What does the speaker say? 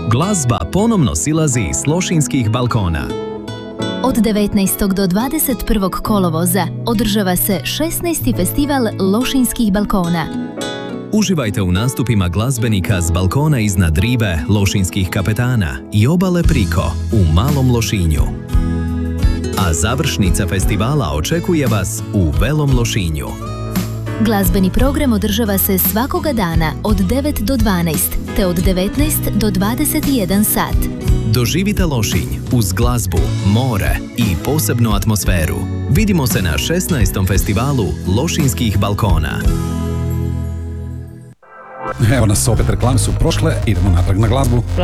Glazba ponovno silazi s Lošinjskih balkona. Od 19. do 21. kolovoza održava se 16. festival Lošinjskih balkona. Uživajte u nastupima glazbenika s balkona iznad rive Lošinjskih kapetana i obale Priko u Malom Lošinju. A završnica festivala očekuje vas u Velom Lošinju. Glazbeni program održava se svakoga dana od 9 do 12, te od 19 do 21 sat. Doživite Lošinj uz glazbu, more i posebnu atmosferu. Vidimo se na 16. festivalu Lošinjskih balkona. Evo nas, opet reklame su prošle, idemo natrag na glazbu.